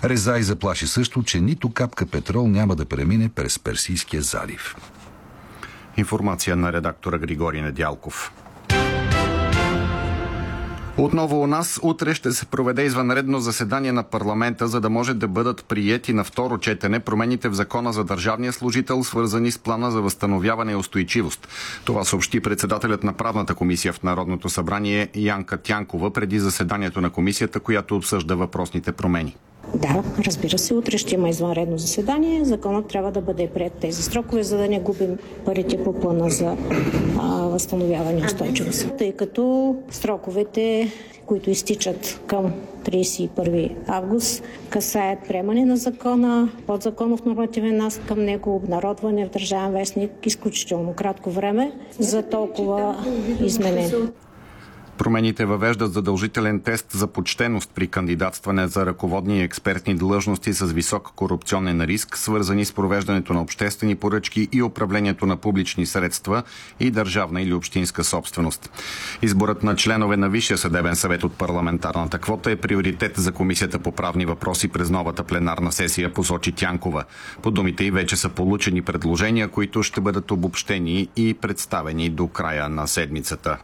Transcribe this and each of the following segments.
Резай заплаши също, че нито капка петрол няма да премине през Персийския залив. Информация на редактора Григорий Недялков. Отново у нас утре ще се проведе извънредно заседание на парламента, за да може да бъдат приети на второ четене промените в Закона за държавния служител, свързани с плана за възстановяване и устойчивост. Това съобщи председателят на правната комисия в Народното събрание Янка Тянкова преди заседанието на комисията, която обсъжда въпросните промени. Да, разбира се, утре ще има извънредно заседание. Законът трябва да бъде приет тези срокове, за да не губим парите по плана за възстановяване и устойчивост. Тъй като сроковете, които изтичат към 31 август, касаят приемане на закона, подзаконов нормативен акт към него, обнародване в Държавен вестник, изключително кратко време за толкова изменения. Промените въвеждат задължителен тест за почтеност при кандидатстване за ръководни и експертни длъжности с висок корупционен риск, свързани с провеждането на обществени поръчки и управлението на публични средства и държавна или общинска собственост. Изборът на членове на Висшия съдебен съвет от парламентарната квота е приоритет за Комисията по правни въпроси през новата пленарна сесия, посочи Тянкова. По думите й вече са получени предложения, които ще бъдат обобщени и представени до края на седмицата.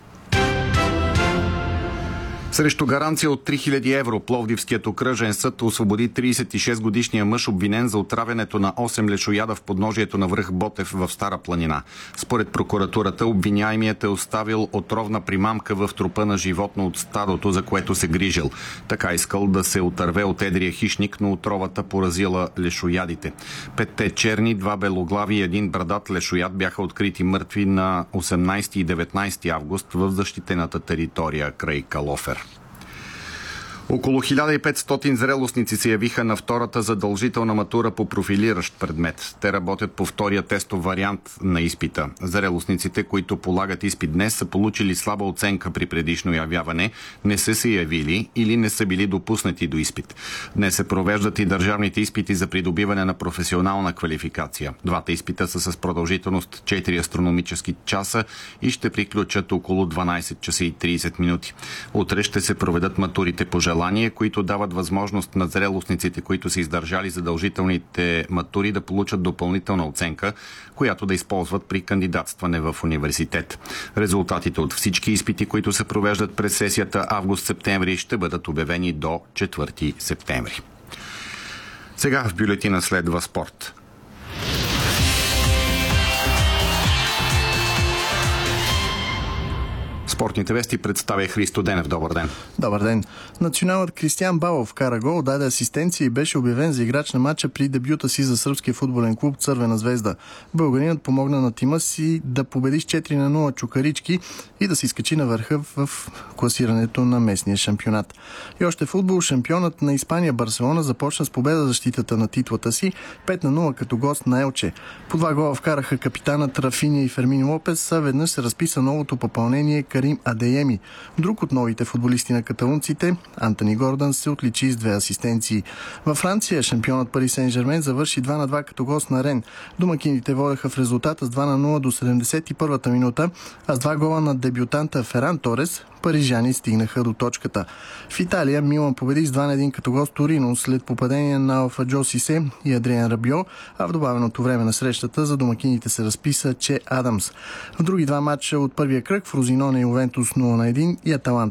Срещу гаранция от 3000 евро Пловдивският окръжен съд освободи 36-годишния мъж, обвинен за отравянето на 8 лешояда в подножието на връх Ботев в Стара планина. Според прокуратурата, обвиняемият е оставил отровна примамка в трупа на животно от стадото, за което се грижил. Така искал да се отърве от едрия хищник, но отровата поразила лешоядите. 5 черни, 2 белоглави и 1 брадат лешояд бяха открити мъртви на 18 и 19 август в защитената територия край Калофер. Около 1500 зрелостници се явиха на втората задължителна матура по профилиращ предмет. Те работят по втория тестов вариант на изпита. Зрелостниците, които полагат изпит днес, са получили слаба оценка при предишно явяване, не са се явили или не са били допуснати до изпит. Днес се провеждат и държавните изпити за придобиване на професионална квалификация. Двата изпита са с продължителност 4 астрономически часа и ще приключат около 12 часа и 30 минути. Утре ще се проведат матурите по желание, които дават възможност на зрелостниците, които са издържали задължителните матури, да получат допълнителна оценка, която да използват при кандидатстване в университет. Резултатите от всички изпити, които се провеждат през сесията август-септември, ще бъдат обявени до 4 септември. Сега в бюлетина следва спорт. Спортните вести представя Христо Денев. Добър ден. Добър ден. Националът Кристиян Балов вкара гол, даде асистенция и беше обявен за играч на матча при дебюта си за сръбския футболен клуб Цървена звезда. Българинът помогна на тима си да победи с 4-0 Чукарички и да се изкачи на върха в класирането на местния шампионат. И още футбол, шампионът на Испания Барселона започна с победа защитата на титлата си 5-0 като гост на Елче. По 2 гола вкараха капитанът Рафиня и Фермин Лопес, а веднъж се разписа новото попълнение Карим Адееми. Друг от новите футболисти на каталунците, Антони Гордан, се отличи с 2 асистенции. Във Франция шампионът Пари Сен-Жермен завърши 2-2 като гост на Рен. Домакините водеха в резултата с 2-0 до 71-та минута, а с 2 гола на дебютанта Феран Торес парижани стигнаха до точката. В Италия Милан победи с 2-1 като гост Торино след попадение на Алфа Джо Сисе и Адриан Рабио, а в добавеното време на срещата за домакините се разписа Че Адамс. В други 2 матча от първия кръг Фрозиноне и Ювентус 0-1 и Аталанта